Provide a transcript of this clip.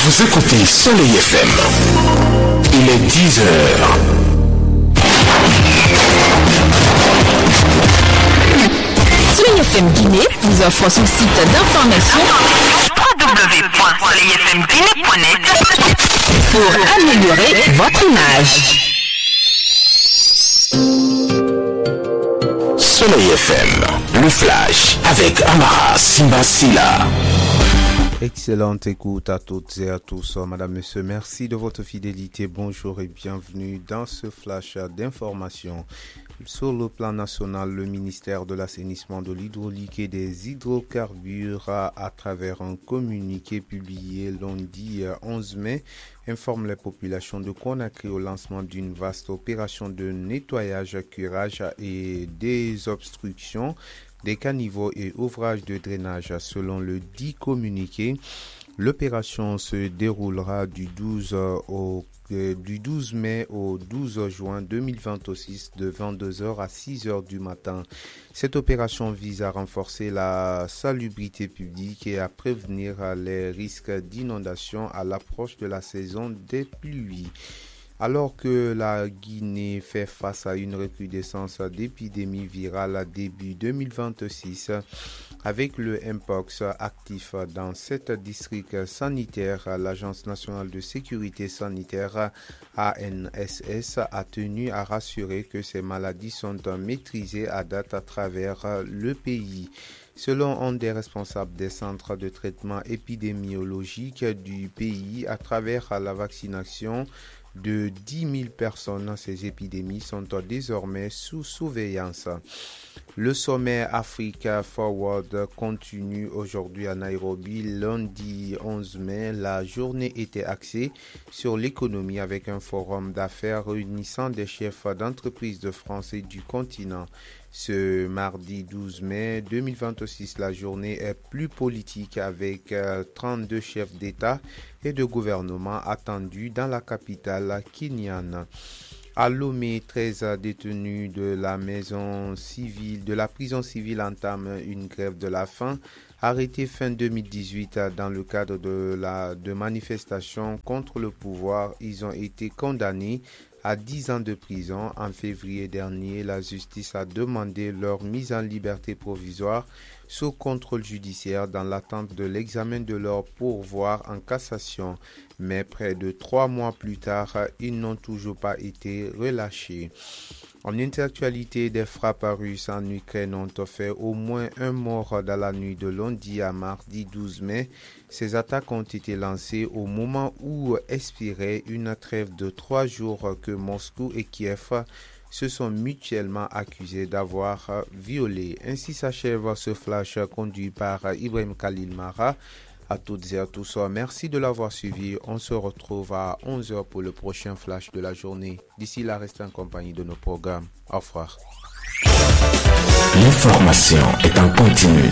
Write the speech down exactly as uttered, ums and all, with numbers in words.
Vous écoutez Soleil F M. Il est dix heures. Soleil F M Guinée vous offre son site d'information w w w point soleil f m guinée point net pour améliorer votre image. Soleil F M, le flash avec Amara Simbasila. Excellente écoute à toutes et à tous, madame, monsieur, merci de votre fidélité, bonjour et bienvenue dans ce flash d'information. Sur le plan national, le ministère de l'assainissement, de l'hydraulique et des hydrocarbures, à, à travers un communiqué publié lundi onze mai, informe les populations de Conakry au lancement d'une vaste opération de nettoyage, curage et désobstruction des caniveaux et ouvrages de drainage. Selon le dit communiqué, l'opération se déroulera du douze au euh, du douze mai au douze juin deux mille vingt-six de vingt-deux heures à six heures du matin. Cette opération vise à renforcer la salubrité publique et à prévenir les risques d'inondation à l'approche de la saison des pluies. Alors que la Guinée fait face à une recrudescence d'épidémies virales début deux mille vingt-six, avec le Mpox actif dans sept districts sanitaires, l'Agence nationale de sécurité sanitaire A N S S a tenu à rassurer que ces maladies sont maîtrisées à date à travers le pays. Selon un des responsables des centres de traitement épidémiologique du pays, à travers la vaccination de dix mille personnes, ces épidémies sont désormais sous surveillance. Le sommet Africa Forward continue aujourd'hui à Nairobi. Lundi onze mai, la journée était axée sur l'économie avec un forum d'affaires réunissant des chefs d'entreprise de France et du continent. Ce mardi douze mai deux mille vingt-six, la journée est plus politique avec trente-deux chefs d'État et de gouvernement attendus dans la capitale kenyane. À Lomé, treize détenus de la maison civile, de la prison civile entament une grève de la faim. Arrêtés fin deux mille dix-huit dans le cadre de la de manifestations contre le pouvoir, ils ont été condamnés à dix ans de prison. En février dernier, la justice a demandé leur mise en liberté provisoire sous contrôle judiciaire dans l'attente de l'examen de leur pourvoi en cassation. Mais près de trois mois plus tard, ils n'ont toujours pas été relâchés. En interactualité, des frappes russes en Ukraine ont fait au moins un mort dans la nuit de lundi à mardi douze mai. Ces attaques ont été lancées au moment où expirait une trêve de trois jours que Moscou et Kiev se sont mutuellement accusés d'avoir violé. Ainsi s'achève ce flash conduit par Ibrahim Khalil Mara. À toutes et à tous, merci de l'avoir suivi. On se retrouve à onze heures pour le prochain flash de la journée. D'ici là, restez en compagnie de nos programmes. Au revoir. L'information est en continu